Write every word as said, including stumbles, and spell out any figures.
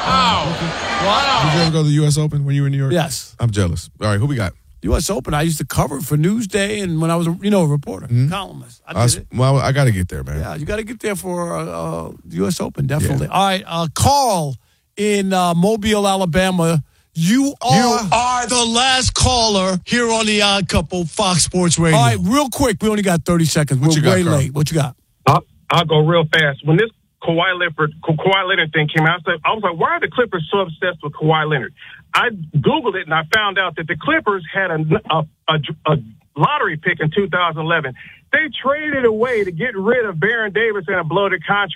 Wow. Wow. Did you ever go to the U S Open when you were in New York? Yes. I'm jealous. All right, who we got? U S Open, I used to cover it for Newsday and when I was, a, you know, a reporter, Mm-hmm. columnist. I I did was- it. well, I got to get there, man. Yeah, you got to get there for uh, uh, the U S Open, definitely. All right, uh, Carl in uh, Mobile, Alabama. You are, You are the last caller here on the Odd Couple, Fox Sports Radio. All right, real quick. We only got thirty seconds. What We're you got, way Carl? late. What you got? I'll, I'll go real fast. When this Kawhi Leonard, Kawhi Leonard thing came out, I was, I was like, why are the Clippers so obsessed with Kawhi Leonard? I Googled it, and I found out that the Clippers had a, a, a, a lottery pick in two thousand eleven. They traded away to get rid of Baron Davis and a bloated contract.